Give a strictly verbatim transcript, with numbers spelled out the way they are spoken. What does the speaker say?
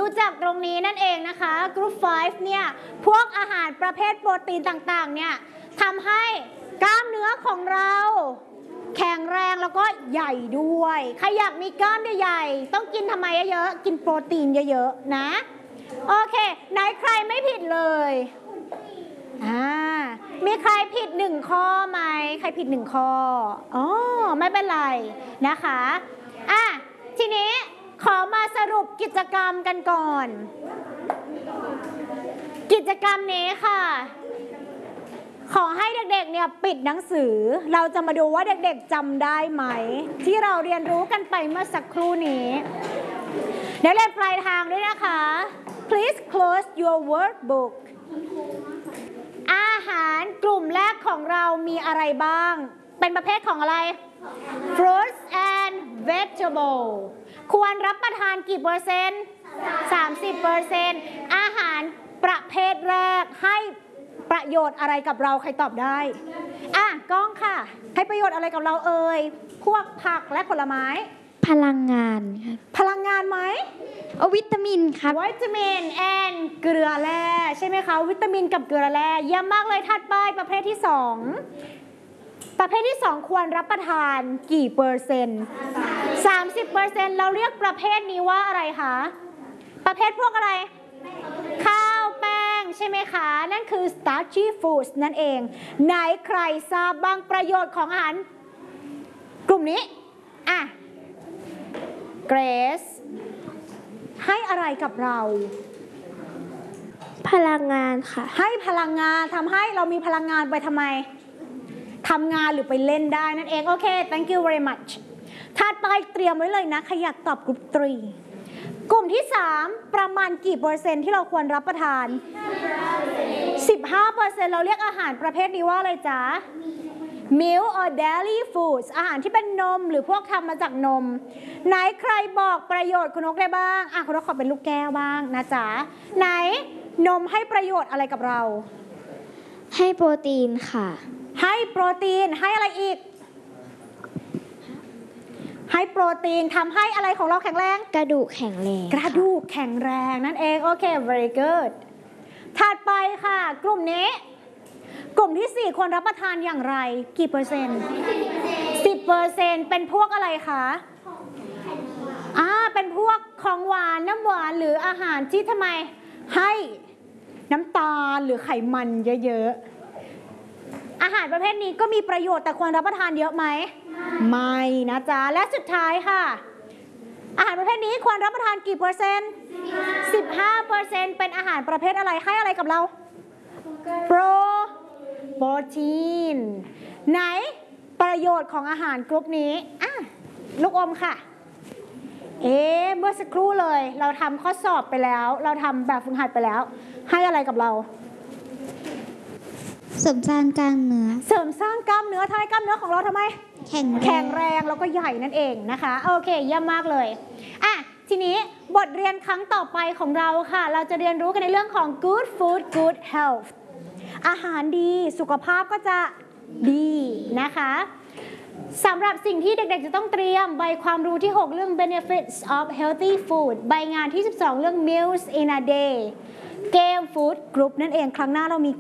ดูจากตรงนี้นั่นเองนะคะกรุ๊ปไฟว์เนี่ยพวกอาหารประเภทโปรตีนต่างๆเนี่ยทำให้กล้ามเนื้อของเราแข็งแรงแล้วก็ใหญ่ด้วยใครอยากมีกล้ามใหญ่ๆต้องกินทำไมเยอะๆกินโปรตีนเยอะๆนะโอเคไหนใครไม่ผิดเลยอ่ามีใครผิดหนึ่งข้อไหมใครผิดหนึ่งข้ออ๋อไม่เป็นไรนะคะอ่ะทีนี้ขอมาสรุปกิจกรรมกันก่อนกิจกรรมนี้ค่ะขอให้เด็กๆเนี่ยปิดหนังสือเราจะมาดูว่าเด็กๆจำได้ไหมที่เราเรียนรู้กันไปเมื่อสักครู่นี้เดี๋ยวเรียนปลายทางด้วยนะคะ please close your workbook อาหารกลุ่มแรกของเรามีอะไรบ้างเป็นประเภทของอะไร fruits and vegetable ควรรับประทานกี่เปอร์เซ็นต์ สามสิบเปอร์เซ็นต์ อาหารประเภทแรกให้ประโยชน์อะไรกับเราใครตอบได้อ่ะก้องค่ะให้ประโยชน์อะไรกับเราเอ่ยพวกผักและผลไม้พลังงานครับพลังงานไหมเอาวิตามินครับวิตามินแอนเกลือแร่ใช่ไหมคะวิตามินกับเกลือแร่เยี่ยมมากเลยถัดไปประเภทที่สองประเภทที่สองควรรับประทานกี่เปอร์เซ็นต์ สามสิบเปอร์เซ็นต์ เราเรียกประเภทนี้ว่าอะไรคะประเภทพวกอะไรข้าวแป้งใช่ไหมคะนั่นคือ starchy foods นั่นเองไหนใครทราบบางประโยชน์ของอาหารกลุ่มนี้อ่ะเกรซให้อะไรกับเราพลังงานค่ะให้พลังงานทำให้เรามีพลังงานไปทำไมทำงานหรือไปเล่นได้นั่นเองโอเค thank you very much ถัดไปเตรียมไว้เลยนะใครอยากตอบกลุ่มตรีกลุ่มที่สามประมาณกี่เปอร์เซ็นต์ที่เราควรรับประทาน สิบห้าเปอร์เซ็นต์ เราเรียกอาหารประเภทนี้ว่าอะไรจ๊ะ milk or dairy foods อาหารที่เป็นนมหรือพวกทำมาจากนมไหนใครบอกประโยชน์คุณนกได้บ้างอ่ะคุณนกขอเป็นลูกแก้วบ้างนะจ๊ะไหนนมให้ประโยชน์อะไรกับเราให้โปรตีนค่ะให้โปรตีนให้อะไรอีกให้โปรตีนทำให้อะไรของเราแข็งแรงกระดูกแข็งแรงกระดูกแข็งแรงนั่นเองโอเค very good ถัดไปค่ะกลุ่มนี้กลุ่มที่สี่ควรรับประทานอย่างไรกี่เปอร์เซ็นต์ สิบเปอร์เซ็นต์ เป็นพวกอะไรคะอ่าเป็นพวกของหวานน้ำหวานหรืออาหารที่ทำไมให้น้ำตาลหรือไขมันเยอะๆอาหารประเภทนี้ก็มีประโยชน์แต่ควรรับประทานเยอะไหมไม่นะจ๊ะและสุดท้ายค่ะอาหารประเภทนี้ควรรับประทานกี่เปอร์เซ็นต์ สิบห้าเปอร์เซ็นต์ เป็นอาหารประเภทอะไรให้อะไรกับเราโปรโปรตีนไหนประโยชน์ของอาหารกลุ่มนี้อ่ะลูกอมค่ะเอ๊ะเมื่อสักครู่เลยเราทำข้อสอบไปแล้วเราทำแบบฝึกหัดไปแล้วให้อะไรกับเราเสริมสร้างกล้ามเนื้อเสริมสร้างกล้ามเนื้อทำให้กล้ามเนื้อของเราทำไมแข็งแข็งแรงแล้วก็ใหญ่นั่นเองนะคะโอเคเยี่ยมมากเลยอ่ะทีนี้บทเรียนครั้งต่อไปของเราค่ะเราจะเรียนรู้กันในเรื่องของ good food good health อาหารดีสุขภาพก็จะดีนะคะสำหรับสิ่งที่เด็กๆจะต้องเตรียมใบความรู้ที่หกเรื่อง benefits of healthy food ใบงานที่สิบสองเรื่อง meals in a day เกม food group นั่นเองครั้งหน้าเรามี